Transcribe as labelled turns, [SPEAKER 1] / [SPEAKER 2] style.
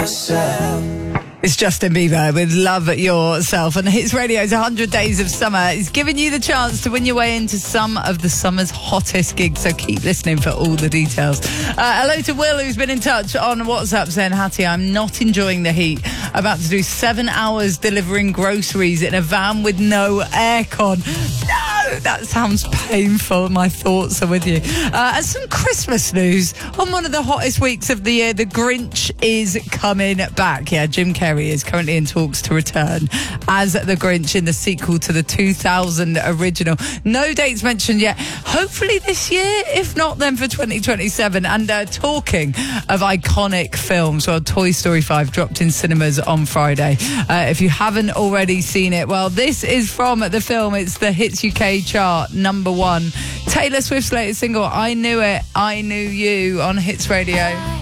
[SPEAKER 1] yourself.
[SPEAKER 2] It's Justin Bieber with Love Yourself, and Hits Radio's 100 Days of Summer is giving you the chance to win your way into some of the summer's hottest gigs, so keep listening for all the details. Hello to Will, who's been in touch on WhatsApp saying, Hattie, I'm not enjoying the heat. About to do 7 hours delivering groceries in a van with no aircon. No, that sounds painful. My thoughts are with you. And some Christmas news. On one of the hottest weeks of the year, The Grinch is coming back. Yeah, Jim Carrey is currently in talks to return as the Grinch in the sequel to the 2000 original. No dates mentioned yet. Hopefully this year, if not then for 2027. And talking of iconic films, well, Toy Story 5 dropped in cinemas on Friday. If you haven't already seen it, well, this is from the film. It's the Hits UK chart #1. Taylor Swift's latest single, I Knew It, I Knew You, on Hits Radio.